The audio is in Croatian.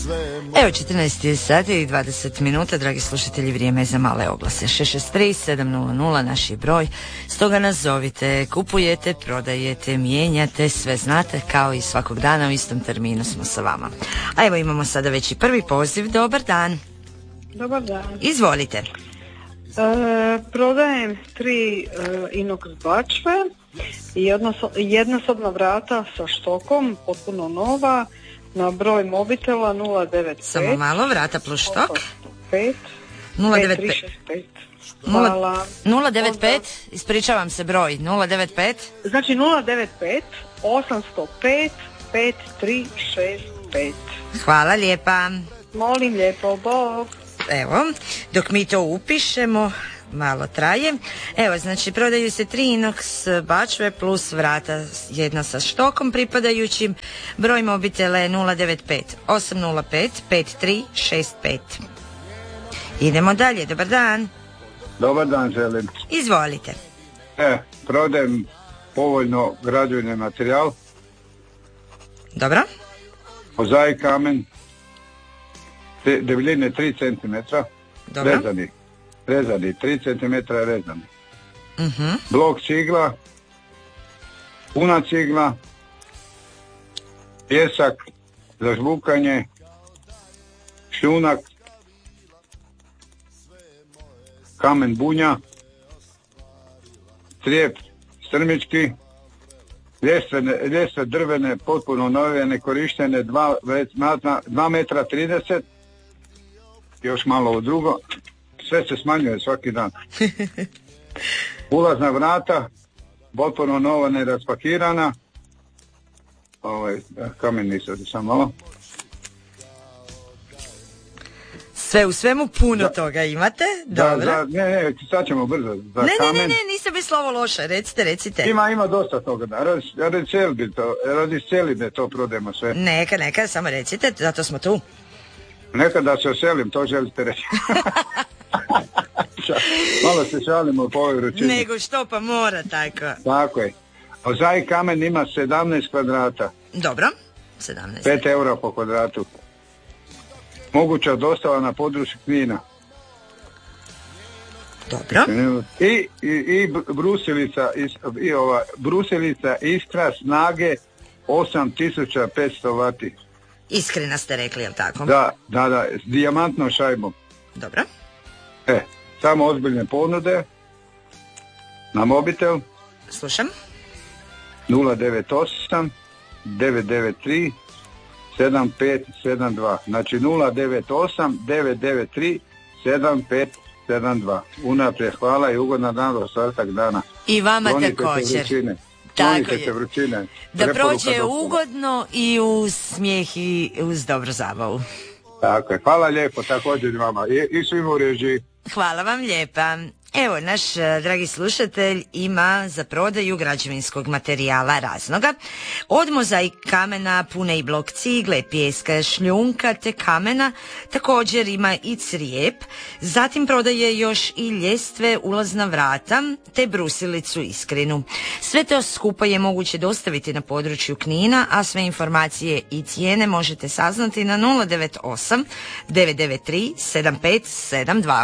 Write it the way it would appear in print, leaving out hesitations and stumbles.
Evo 14 sati i 20 minuta, dragi slušatelji, vrijeme je za male oglase. 663-700 naš je broj, stoga nas zovite, kupujete, prodajete, mijenjate, sve znate, kao i svakog dana u istom terminu smo sa vama. A evo imamo sada već i prvi poziv. Dobar dan. Dobar dan. Izvolite. Prodajem 3 inox bačve i jednosobna vrata sa štokom, potpuno nova, na broj mobitela 095. Samo malo, vrata plus štok. 5 095. Hvala. 095, ispričavam se broj, 095. Znači 095 805 5365. Hvala lijepa. Molim lijepo, bog. Evo, dok mi to upišemo, malo traje. Evo, znači, prodaju se 3 inox bačve plus vrata, jedna sa štokom pripadajućim. Broj mobitela je 095 805 5365. Idemo dalje, dobar dan. Dobar dan želim. Izvolite. Prodajem povoljno građevni materijal. Dobro. Mozaik kamen, debljine 3 cm. Dobro. Rezani, 3 cm rezani. Uh-huh. Blok cigla, puna cigla, pjesak za žbukanje, šljunak, kamen bunja, crijep strmički, ljestve drvene, potpuno nove, nekorištene, 2 metra 30, još malo u drugo, sve se smanjuje svaki dan. Ulazna vrata, potpuno nova, neraspakirana, kamen nisu, samo malo. Sve u svemu puno toga imate, dobro. Ne, sad ćemo brzo. Ne, nisam bi slovo loše, recite. Ima dosta toga, radi selidbe to prodajemo sve. Neka, samo recite, zato smo tu. Neka da se oselim, to želite reći. Malo se šalimo po ovoj vrućini. Nego što, pa mora tako. Tako je. Mozaik kamen ima 17 kvadrata. Dobro, 17. 5 eura po kvadratu. Moguća dostava na području Knina. Dobro. I brusilica Iskra snage 8500 vati. Iskrena ste rekli, jel tako? Da, s dijamantnom šajbom. Dobro. Samo ozbiljne ponude na mobitel. Slušam. 098 993 7572. Znači 098 993 7572. Unaprijed hvala i ugodan dan, ostatak dana. I vama također. Tako je. Vrućine. Da prođe ugodno i uz smijeh i uz dobru zabavu. Tako je. Hvala lijepo također i vama. I svima u režiji. Hvala vam lijepa. Evo, naš dragi slušatelj ima za prodaju građevinskog materijala raznoga. Od mozaik kamena, pune i blok cigle, pijeska, šljunka te kamena. Također ima i crijep. Zatim prodaje još i ljestve, ulazna vrata te brusilicu Iskrinu. Sve to skupa je moguće dostaviti na području Knina, a sve informacije i cijene možete saznati na 098 993 7572.